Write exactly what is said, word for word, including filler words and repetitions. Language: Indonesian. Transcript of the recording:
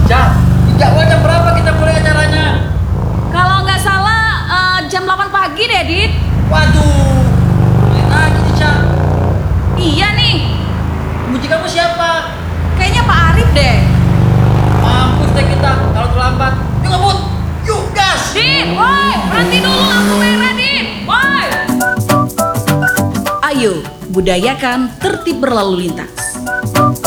Jam, jadwal jam berapa kita mulai acaranya? Kalau nggak salah eh, jam delapan pagi deh, Dit. Waduh, mulai lagi nih, Cak. Iya nih, Muji kamu siapa? kayaknya Pak Arif deh. Mampus deh kita kalau terlambat. Yuk ngebut, yuk gas. Dit, woi, berhenti dulu lampu merah, Dit. Woi. Ayo, budayakan tertib berlalu lintas.